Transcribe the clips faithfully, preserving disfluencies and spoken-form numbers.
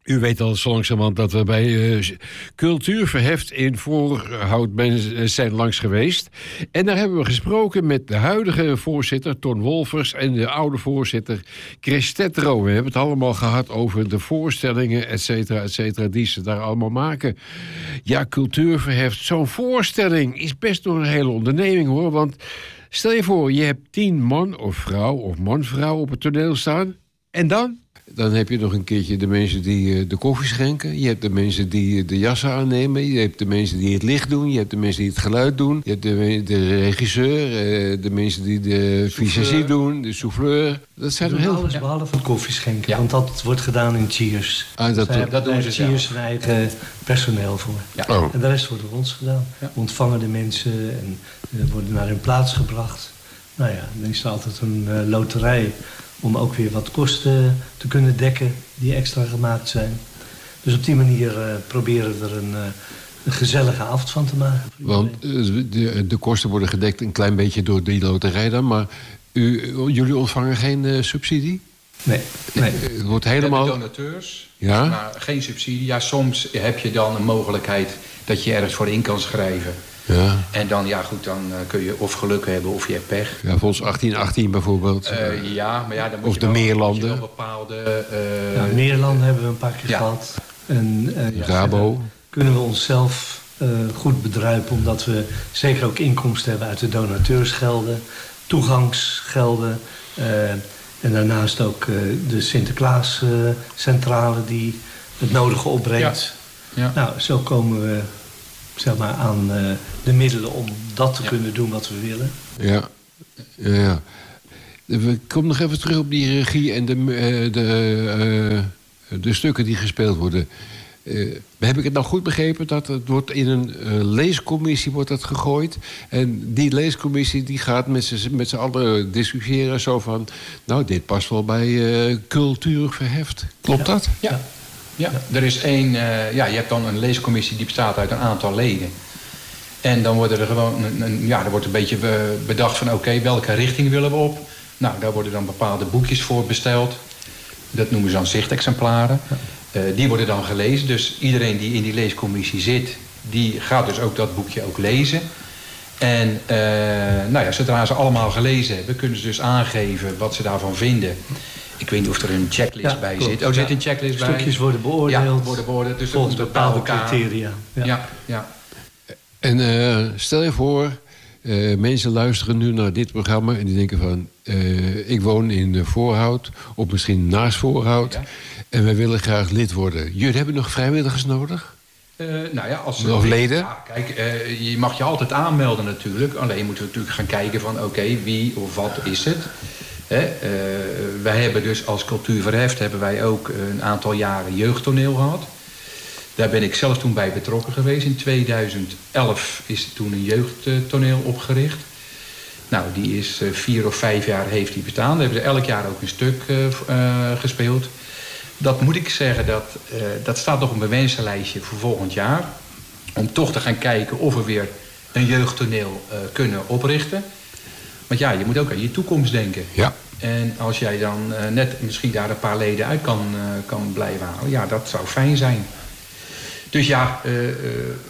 U weet al zo langzamerhand dat we bij uh, Cultuurverheft in Voorhout zijn langs geweest. En daar hebben we gesproken met de huidige voorzitter Ton Wolfers en de oude voorzitter Chris Tetro. We hebben het allemaal gehad over de voorstellingen, et cetera, et cetera, die ze daar allemaal maken. Ja, Cultuurverheft, zo'n voorstelling is best nog een hele onderneming, hoor. Want stel je voor, je hebt tien man of vrouw of man-vrouw op het toneel staan. En dan? Dan heb je nog een keertje de mensen die uh, de koffie schenken. Je hebt de mensen die de jassen aannemen. Je hebt de mensen die het licht doen. Je hebt de mensen die het geluid doen. Je hebt de, de regisseur. Uh, de mensen die de visagie doen. De souffleur. Dat zijn we er heel alles behalve het koffie schenken. Ja. Want dat wordt gedaan in Cheers. Ah, dat, dus dat doen ze Cheers zijn eigen personeel voor. Ja. Oh. En de rest wordt door ons gedaan. Ja. We ontvangen de mensen en uh, worden naar hun plaats gebracht. Nou ja, dan is er altijd een uh, loterij om ook weer wat kosten te kunnen dekken die extra gemaakt zijn. Dus op die manier uh, proberen we er een, uh, een gezellige avond van te maken. Want uh, de, de kosten worden gedekt een klein beetje door die loterij dan. Maar u, jullie ontvangen geen uh, subsidie? Nee. nee. Het wordt helemaal... We hebben donateurs, ja? maar geen subsidie. Ja, soms heb je dan een mogelijkheid dat je ergens voor in kan schrijven. Ja. En dan, ja goed, dan uh, kun je of geluk hebben of je hebt pech. Ja, volgens achttien achttien bijvoorbeeld. Uh, ja, maar ja, dan moet of je de wel, Meerlanden. moet je wel bepaalde... Uh, ja, Meerlanden hebben we een paar keer ja. gehad. En, uh, ja, Rabo. Kunnen we onszelf uh, goed bedruipen, omdat we zeker ook inkomsten hebben uit de donateursgelden, toegangsgelden. Uh, en daarnaast ook uh, de Sinterklaascentrale uh, die het nodige opbrengt. Ja. Ja. Nou, zo komen we zeg maar, aan uh, de middelen om dat te ja. kunnen doen wat we willen. Ja, ja, ja. We komen nog even terug op die regie en de, uh, de, uh, de stukken die gespeeld worden. Uh, heb ik het nou goed begrepen dat het wordt in een uh, leescommissie wordt dat gegooid? En die leescommissie die gaat met z'n, met z'n allen discussiëren zo van, nou, dit past wel bij uh, Cultuurverheft. Klopt ja. dat? Ja. Ja, er is één, uh, ja, je hebt dan een leescommissie die bestaat uit een aantal leden. En dan worden er gewoon, een, een, ja, er wordt een beetje bedacht van oké, okay, welke richting willen we op? Nou, daar worden dan bepaalde boekjes voor besteld. Dat noemen ze dan zichtexemplaren. Uh, die worden dan gelezen. Dus iedereen die in die leescommissie zit, die gaat dus ook dat boekje ook lezen. En uh, nou ja, zodra ze allemaal gelezen hebben, kunnen ze dus aangeven wat ze daarvan vinden. Ik weet niet of er een checklist ja, bij klopt. zit. Oh, er zit een checklist bij. Stukjes worden beoordeeld. Ja, worden beoordeeld. Dus volgens bepaalde criteria. Ja. Ja, ja. En uh, stel je voor, uh, mensen luisteren nu naar dit programma en die denken van, uh, ik woon in Voorhout, of misschien naast Voorhout, ja. en wij willen graag lid worden. Jullie hebben nog vrijwilligers nodig? Uh, nou ja, als of leden? Ja, kijk, uh, je mag je altijd aanmelden natuurlijk. Alleen moeten we natuurlijk gaan kijken van, oké, okay, wie of wat is het? He, uh, wij hebben dus als Cultuurverheft hebben wij ook een aantal jaren jeugdtoneel gehad. Daar ben ik zelf toen bij betrokken geweest. In tweeduizend elf is toen een jeugdtoneel opgericht. Nou, die is uh, vier of vijf jaar heeft die bestaan. Daar hebben ze elk jaar ook een stuk uh, uh, gespeeld. Dat moet ik zeggen, dat, uh, dat staat nog op mijn wensenlijstje voor volgend jaar. Om toch te gaan kijken of we weer een jeugdtoneel uh, kunnen oprichten. Want ja, je moet ook aan je toekomst denken. Ja. En als jij dan uh, net misschien daar een paar leden uit kan, uh, kan blijven halen, ja, dat zou fijn zijn. Dus ja, uh, uh,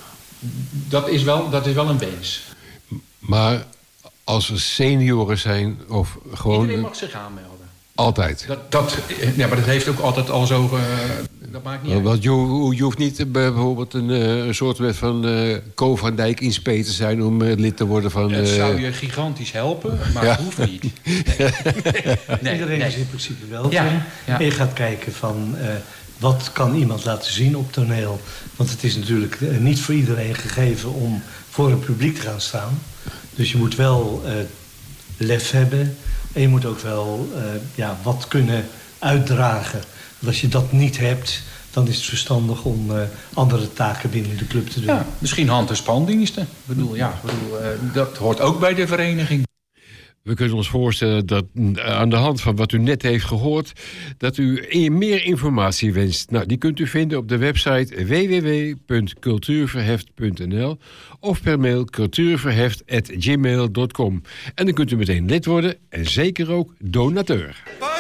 dat, is wel, dat is wel een wens. Maar als er senioren zijn of gewoon... Iedereen mag zich aanmelden. Altijd? Dat, dat, ja, maar dat heeft ook altijd al zo... Uh, dat maakt niet uit. Want je, je hoeft niet bijvoorbeeld een, een soort van uh, Co van Dijk in spe te zijn om uh, lid te worden van... Uh... Het zou je gigantisch helpen, maar ja. het hoeft niet. Nee. nee, Iedereen nee. is in principe welkom. Ja, ja. En je gaat kijken van... Uh, wat kan iemand laten zien op toneel? Want het is natuurlijk uh, niet voor iedereen gegeven om voor een publiek te gaan staan. Dus je moet wel uh, lef hebben. En je moet ook wel uh, ja, wat kunnen uitdragen. Want als je dat niet hebt, dan is het verstandig om uh, andere taken binnen de club te doen. Ja, misschien hand- en spandiensten. Ik bedoel, ja, ik bedoel, uh, dat hoort ook bij de vereniging. We kunnen ons voorstellen dat aan de hand van wat u net heeft gehoord, dat u meer informatie wenst. Nou, die kunt u vinden op de website w w w punt cultuurverheft punt n l of per mail cultuurverheft at gmail punt com. En dan kunt u meteen lid worden en zeker ook donateur.